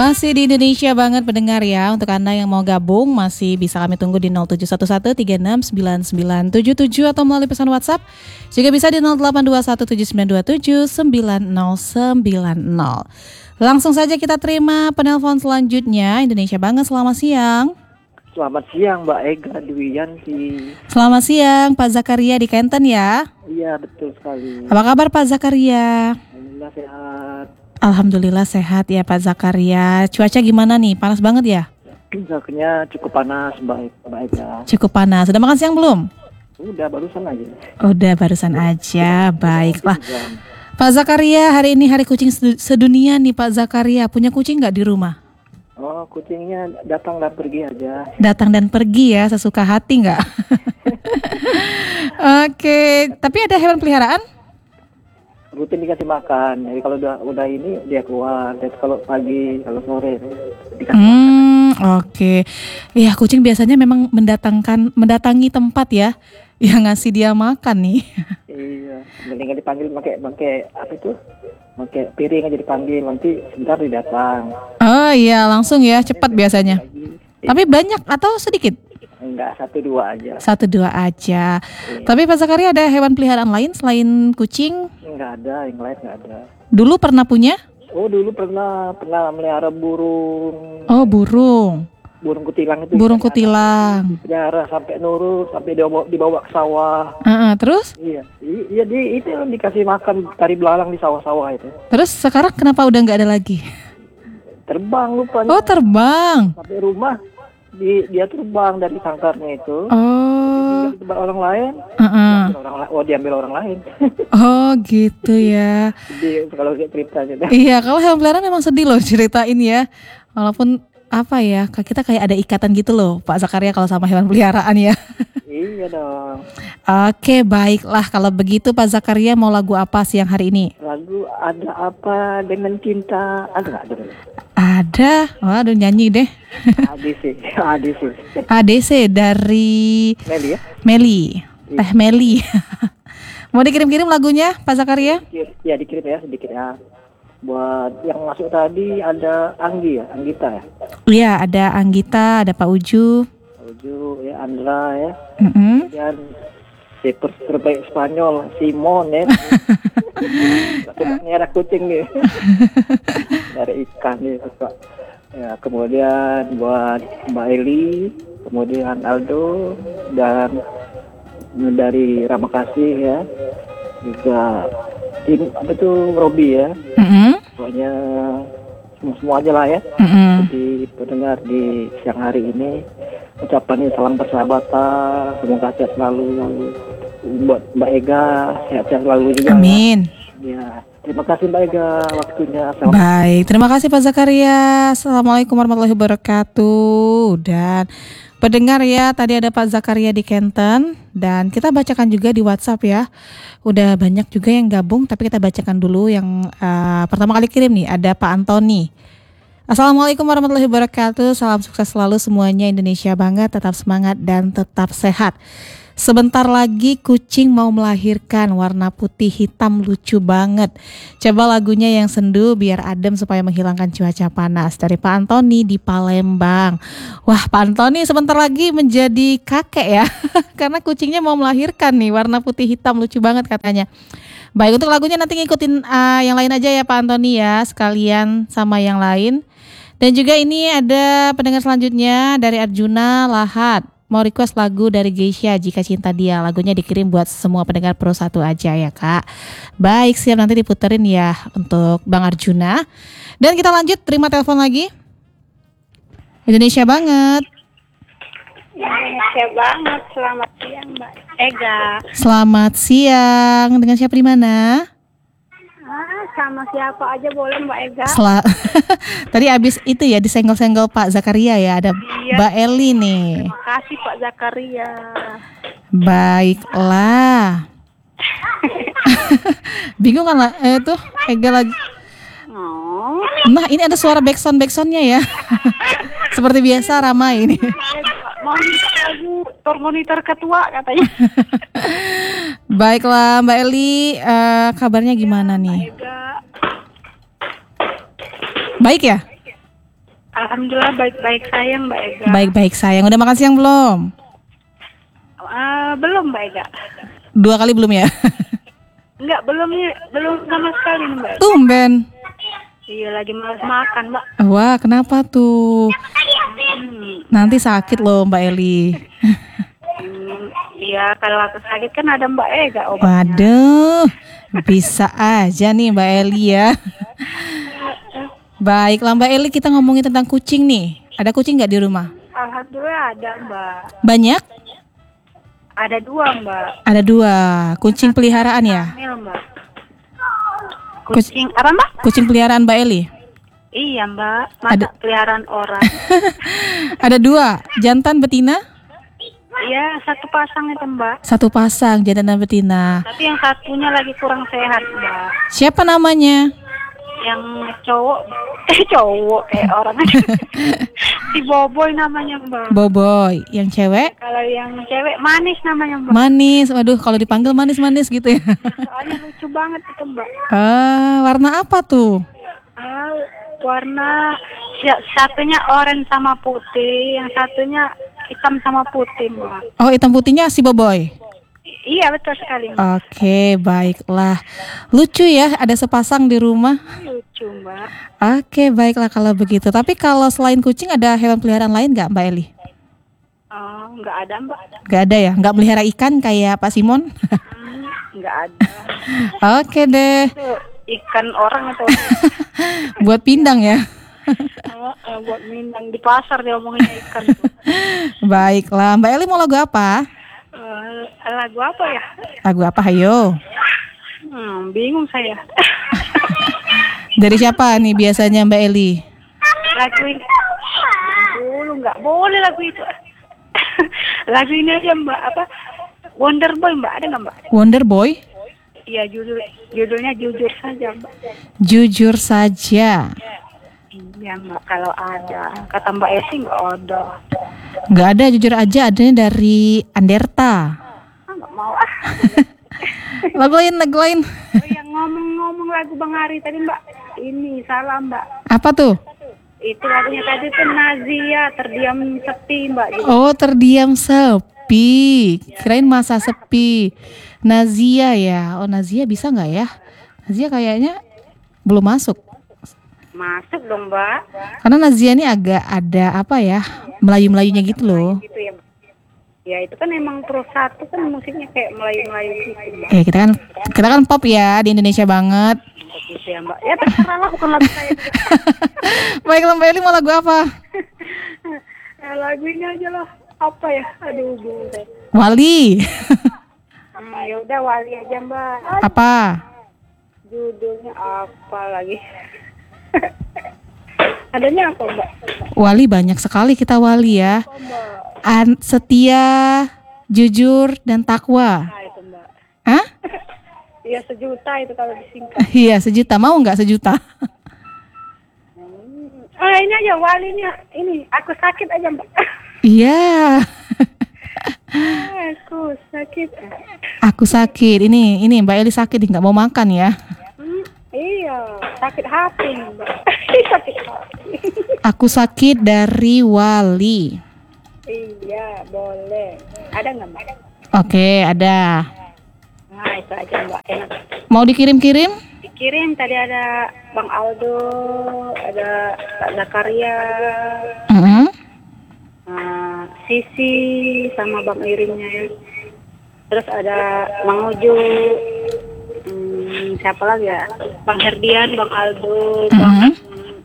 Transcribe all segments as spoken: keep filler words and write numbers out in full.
Masih di Indonesia banget pendengar ya. Untuk Anda yang mau gabung masih bisa kami tunggu di nol tujuh satu satu tiga enam sembilan sembilan tujuh tujuh atau melalui pesan WhatsApp. Juga bisa di nol delapan dua satu tujuh sembilan dua tujuh sembilan nol sembilan nol. Langsung saja kita terima penelpon selanjutnya. Indonesia banget, selamat siang. Selamat siang Mbak Ega Dwiyanti. Selamat siang Pak Zakaria di Kenten ya. Iya betul sekali. Apa kabar Pak Zakaria? Alhamdulillah sehat. Alhamdulillah sehat ya Pak Zakaria. Cuaca gimana nih? Panas banget ya? Cuacanya cukup panas Mbak Mbak Ega. Cukup panas. Sudah makan siang belum? Udah barusan aja. Udah barusan aja. Baiklah. Pak Zakaria, hari ini hari kucing sedunia nih Pak Zakaria. Punya kucing nggak di rumah? Oh, kucingnya datang dan pergi aja. Datang dan pergi ya, sesuka hati nggak? Oke, tapi ada hewan peliharaan? Rutin dikasih makan. Jadi kalau udah udah ini dia keluar. Dan kalau pagi, kalau sore dikasih hmm, makan. Oke. Ya, kucing biasanya memang mendatangkan mendatangi tempat ya yang ngasih dia makan nih. Iya, mendingan dipanggil pakai pakai apa itu? Pakai piring aja dipanggil, nanti sebentar dia datang. Oh iya, langsung ya, cepat biasanya. Tapi banyak atau sedikit? Enggak, satu dua aja. Satu dua aja. Iya. Tapi Pak Zakaria ada hewan peliharaan lain selain kucing? Enggak ada, yang lain enggak ada. Dulu pernah punya? Oh, dulu pernah pernah melihara burung. Oh, burung. Burung kutilang itu. Burung kutilang. Pelihara sampai nurut, sampai dibawa, dibawa ke sawah. Uh-uh, terus? Iya, I- iya di itu dikasih makan tari belalang di sawah-sawah itu. Terus sekarang kenapa udah nggak ada lagi? Terbang lupa. Oh, terbang. Sampai rumah di, dia terbang dari sangkarnya itu. Oh. Di tempat orang lain. Uh-uh. Diambil orang la- oh, diambil orang lain. Oh, gitu ya. Jadi kalau kayak ceritanya. Iya, kalau hewan peliharaan memang sedih loh ceritain ya. Walaupun apa ya, kita kayak ada ikatan gitu loh Pak Zakaria kalau sama hewan peliharaan ya. Iya dong. Oke, baiklah kalau begitu Pak Zakaria mau lagu apa siang hari ini? Lagu Ada Apa Dengan Cinta ada nggak ada? Ada, waduh nyanyi deh. A D C, A D C. A D C dari Meli ya? Meli, Teh Meli. Mau dikirim-kirim lagunya Pak Zakaria? Ya dikirim ya sedikit ya. Buat yang masuk tadi ada Anggi ya, Anggita ya. Iya, ada Anggita, ada Pak Uju. Uju ya, Andra ya. Mm-hmm. Dan si per- terbaik Spanyol Simon ya. Ini ada kucing nih. Ada ikan nih Pak. Ya, kemudian buat Mbak Eli, kemudian Aldo dan dari Ramakasih ya. Juga tim apa tuh Robi ya. Mm-hmm. Pokoknya semua, semua aja lah ya. Mm-hmm. Jadi pendengar di siang hari ini ucapannya salam persahabatan, semoga sehat selalu buat Mbak Ega, sehat-sehat selalu juga. Amin. Ya, terima kasih Mbak Ega waktunya. Baik, terima kasih Pak Zakaria. Assalamualaikum warahmatullahi wabarakatuh. Dan pendengar ya, tadi ada Pak Zakaria di Kenten dan kita bacakan juga di WhatsApp ya. Udah banyak juga yang gabung, tapi kita bacakan dulu yang uh, pertama kali kirim nih. Ada Pak Antoni. Assalamualaikum warahmatullahi wabarakatuh. Salam sukses selalu semuanya, Indonesia banget, tetap semangat dan tetap sehat. Sebentar lagi kucing mau melahirkan, warna putih hitam lucu banget. Coba lagunya yang sendu biar adem supaya menghilangkan cuaca panas. Dari Pak Antoni di Palembang. Wah, Pak Antoni sebentar lagi menjadi kakek ya. Karena kucingnya mau melahirkan nih, warna putih hitam lucu banget katanya. Baik, untuk lagunya nanti ngikutin uh, yang lain aja ya Pak Antoni ya, sekalian sama yang lain. Dan juga ini ada pendengar selanjutnya dari Arjuna Lahat. Mau request lagu dari Geisha Jika Cinta Dia. Lagunya dikirim buat semua pendengar Pro satu aja ya Kak. Baik, siap nanti diputerin ya untuk Bang Arjuna. Dan kita lanjut, terima telepon lagi. Indonesia banget. Indonesia banget, selamat siang Mbak Ega. Selamat siang, dengan siapa di mana? Ah, sama siapa aja boleh Mbak Ega. Sel- Tadi abis itu ya disenggol-senggol Pak Zakaria ya. Ada Iya. Mbak Eli nih. Terima kasih Pak Zakaria. Baiklah. Bingung kan lah, eh tuh Ega lagi. Oh. Nah ini ada suara backsound backsoundnya ya. Seperti biasa ramai ini. Monitor lagi, tur monitor ketua katanya. Baiklah Mbak Eli, uh, kabarnya gimana nih? Ega. Baik ya? Alhamdulillah baik-baik sayang Mbak Ega. Baik-baik sayang. Udah makan siang belum? Uh, belum Mbak Ega. Dua kali belum ya? Enggak, belum nih, belum sama sekali nih, Mbak. Tumben. Iya, lagi malas makan, Mbak. Wah, kenapa tuh? Hmm. Nanti sakit loh Mbak Eli. Hmm, iya, kalau aku sakit kan ada Mbak Ega obatnya. Waduh, bisa aja nih Mbak Eli ya. Baiklah Mbak Eli, kita ngomongin tentang kucing nih. Ada kucing nggak di rumah? Alhamdulillah ada, Mbak. Banyak? Ada dua, Mbak. Ada dua. Kucing peliharaan ya? Hamil, Mbak. Kucing apa, Mbak? Kucing peliharaan Mbak Eli? Iya, Mbak. Masa Ada- peliharaan orang. Ada dua, jantan betina? Iya, satu pasang itu, Mbak. Satu pasang, jantan dan betina. Tapi yang satunya lagi kurang sehat, Mbak. Siapa namanya? Yang cowok, eh cowok kayak orang. Si Boboy namanya, Mbak. Boboy. Yang cewek? Kalau yang cewek manis namanya, Mbak. Manis. Waduh, kalau dipanggil manis-manis gitu ya. Soalnya lucu banget itu, Mbak. Ah, warna apa tuh? Ah, warna si- satunya oranye sama putih, yang satunya hitam sama putih, Mbak. Oh, hitam putihnya si Boboy. I- iya, betul sekali, Mbak. Oke, baiklah. Lucu ya, ada sepasang di rumah. Lucu, Mbak. Oke, baiklah kalau begitu. Tapi kalau selain kucing ada hewan peliharaan lain nggak Mbak Eli? Oh, nggak ada, Mbak. Nggak ada ya? Nggak melihara ikan kayak Pak Simon? Hmm, nggak ada. Oke deh, Itu ikan orang atau buat pindang ya. oh, eh, buat minang di pasar dia omonginnya ikan. Baiklah, Mbak Eli mau lagu apa? Eh, lagu apa ya? Lagu apa, hayo? Hmm, bingung saya. Dari siapa nih biasanya Mbak Eli? Lagu ini dulu nggak boleh lagu itu. Lagu ini aja, Mbak. Apa? Wonder Boy, Mbak. Ada nggak, Mbak? Wonder Boy? Iya, judul judulnya jujur saja, Mbak. Jujur saja. Iya, Mbak. Kalau ada, kata Mbak Esi nggak ada. Nggak ada, jujur aja adanya dari Anderta. Ah, nggak mau ah. Lagu lain, lagu lain. Oh, yang ngomong-ngomong lagu Bang Ari tadi, Mbak. Ini salah, Mbak. Apa tuh? Itu lagunya tadi tuh Nazia, terdiam sepi, Mbak. Jadi, Oh, terdiam sepi. Kirain masa sepi. Nazia ya. Oh, Nazia bisa nggak ya? Nazia kayaknya belum masuk. masuk dong, Mbak. Karena Nazia ini agak ada apa ya? Melayu-melayunya gitu loh. Gitu ya, Mbak. Ya itu kan emang Pro satu kan musiknya kayak Melayu-Melayu gitu, Mbak. Eh, kita kan kita kan pop ya di Indonesia banget. Gitu ya, Mbak. Ya terserah lah, bukan lagu saya juga. Baiklah Mbak Eli, mau lagu apa? Nah, lagu ini aja lah. Apa ya? Aduh, bingung saya. Wali. Hmm, ya udah Wali aja, Mbak. Apa? Judulnya apa lagi? Adanya apa, Mbak? Wali banyak sekali kita wali ya. Apa, Mbak? An setia, jujur dan takwa. Nah, itu, Mbak. Hah? Ya sejuta itu kalau disingkat. Iya, sejuta. Mau nggak sejuta? Hmm. Oh, ini aja Walinya. Ini aku sakit aja, Mbak. Iya. Aku sakit. Aku sakit. Ini ini Mbak Eli sakit nggak mau makan ya. Hmm, iya, sakit hati, Mbak. Sakit hati. Aku sakit dari Wali. Iya, boleh. Ada nggak, Mbak? Oke, ada. Nah, itu aja, Mbak. Enak. Mau dikirim-kirim? Dikirim tadi ada Bang Aldo, ada Kak Zakaria, Mm-hmm. uh, Sisi, sama Bang Irimnya ya. Terus ada Mang Uju, hmm, siapa lagi ya? Bang Herdian, Bang Aldo, Bang Mm-hmm.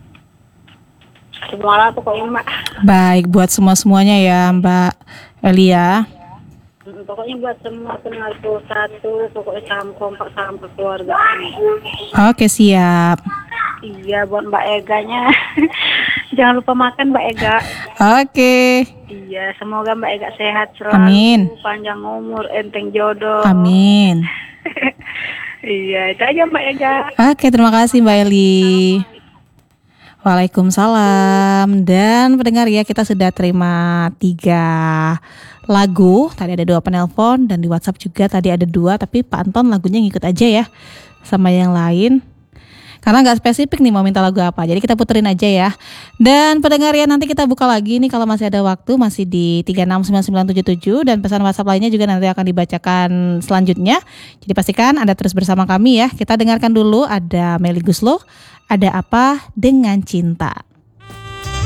semua lah pokoknya, Mbak. Baik, buat semua-semuanya ya Mbak Elia. Hmm, Pokoknya buat semua kenal Pro satu, pokoknya salam kompak, salam keluarga. Oke, siap. Iya, buat Mbak Eganya. Jangan lupa makan, Mbak Ega. Oke. Iya, semoga Mbak Ega sehat selalu. Amin. Panjang umur, enteng jodoh. Amin. Iya, itu aja Mbak Ega. Oke, terima kasih Mbak Eli. Waalaikumsalam. Dan pendengar ya, kita sudah terima tiga lagu. Tadi ada dua penelpon dan di WhatsApp juga tadi ada dua. Tapi Pak Anton lagunya ngikut aja ya sama yang lain. Karena nggak spesifik nih mau minta lagu apa. Jadi kita puterin aja ya. Dan pendengar ya, nanti kita buka lagi nih kalau masih ada waktu, masih di tiga enam sembilan sembilan tujuh tujuh, dan pesan WhatsApp lainnya juga nanti akan dibacakan selanjutnya. Jadi pastikan Anda terus bersama kami ya. Kita dengarkan dulu ada Melly Goeslaw, Ada Apa Dengan Cinta.